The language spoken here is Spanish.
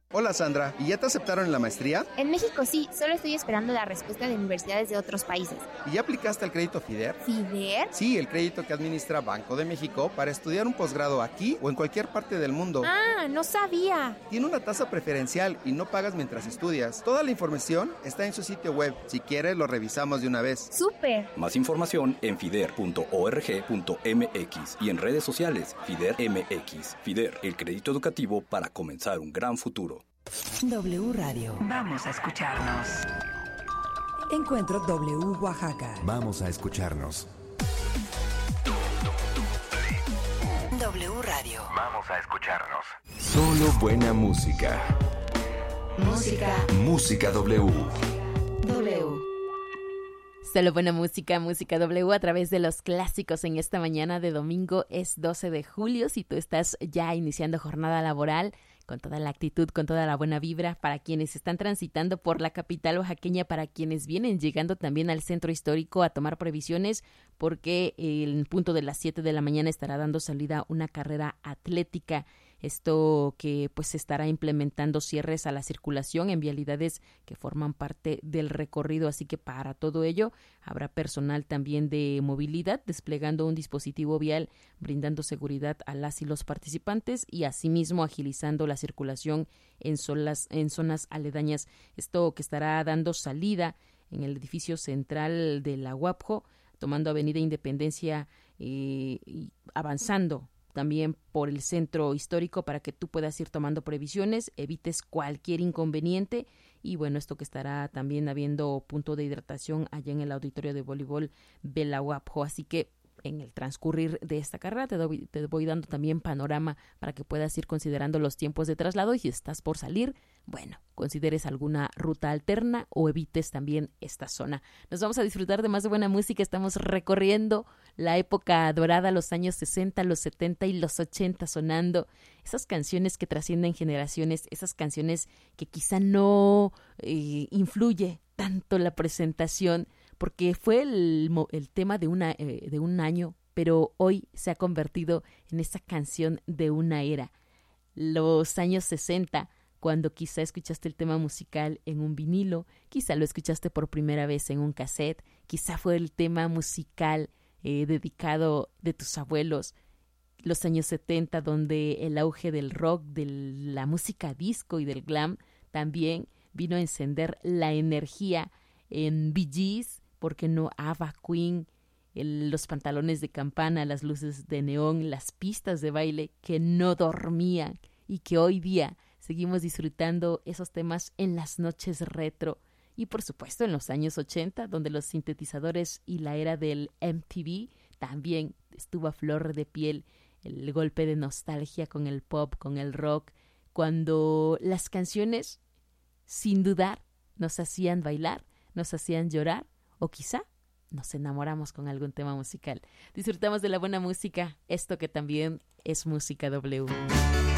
Hola Sandra, ¿y ya te aceptaron en la maestría? En México sí, solo estoy esperando la respuesta de universidades de otros países. ¿Y ya aplicaste al crédito FIDER? ¿FIDER? Sí, el crédito que administra Banco de México para estudiar un posgrado aquí o en cualquier parte del mundo. Ah, no sabía. Tiene una tasa preferencial y no pagas mientras estudias. Toda la información está en su sitio web. Si quieres, lo revisamos de una vez. ¡Súper! Más información en fider.org.mx y en redes sociales FIDER MX. FIDER, el crédito educativo para comenzar un gran futuro. W Radio. Vamos a escucharnos. Encuentro W Oaxaca. Vamos a escucharnos. W Radio. Vamos a escucharnos. Solo buena música. Música W. Solo buena música, música W a través de los clásicos en esta mañana de domingo. Es 12 de julio, si tú estás ya iniciando jornada laboral, con toda la actitud, con toda la buena vibra, para quienes están transitando por la capital oaxaqueña, para quienes vienen llegando también al centro histórico a tomar previsiones, porque en punto de las 7 de la mañana estará dando salida una carrera atlética. Esto que pues estará implementando cierres a la circulación en vialidades que forman parte del recorrido, así que para todo ello habrá personal también de movilidad desplegando un dispositivo vial, brindando seguridad a las y los participantes y asimismo agilizando la circulación en zonas aledañas. Esto que estará dando salida en el edificio central de la UAPJO, tomando Avenida Independencia y avanzando también por el centro histórico para que tú puedas ir tomando previsiones, evites cualquier inconveniente y bueno, esto que estará también habiendo punto de hidratación allá en el auditorio de voleibol de la UAPJO, así que en el transcurrir de esta carrera te voy dando también panorama para que puedas ir considerando los tiempos de traslado y si estás por salir, bueno, consideres alguna ruta alterna o evites también esta zona. Nos vamos a disfrutar de más de buena música, estamos recorriendo la época dorada, los años 60, los 70 y los 80 sonando, esas canciones que trascienden generaciones, esas canciones que quizá no influye tanto la presentación, porque fue el tema de un año, pero hoy se ha convertido en esa canción de una era. Los años 60, cuando quizá escuchaste el tema musical en un vinilo, quizá lo escuchaste por primera vez en un cassette, quizá fue el tema musical dedicado de tus abuelos. Los años 70, donde el auge del rock, de la música disco y del glam también vino a encender la energía en Bee Gees, ¿por qué no ABBA, Queen, los pantalones de campana, las luces de neón, las pistas de baile que no dormían y que hoy día seguimos disfrutando esos temas en las noches retro? Y por supuesto en los años 80, donde los sintetizadores y la era del MTV también estuvo a flor de piel, el golpe de nostalgia con el pop, con el rock, cuando las canciones, sin dudar, nos hacían bailar, nos hacían llorar o quizá nos enamoramos con algún tema musical. Disfrutamos de la buena música, esto que también es música W.